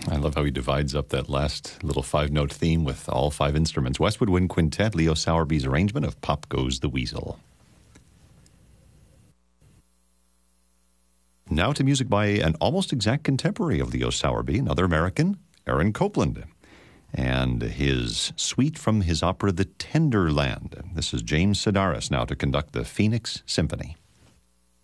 I love how he divides up that last little five-note theme with all five instruments. Westwood Wind Quintet, Leo Sowerby's arrangement of Pop Goes the Weasel. Now to music by an almost exact contemporary of Leo Sowerby, another American, Aaron Copland, and his suite from his opera The Tender Land. This is James Sedaris now to conduct the Phoenix Symphony.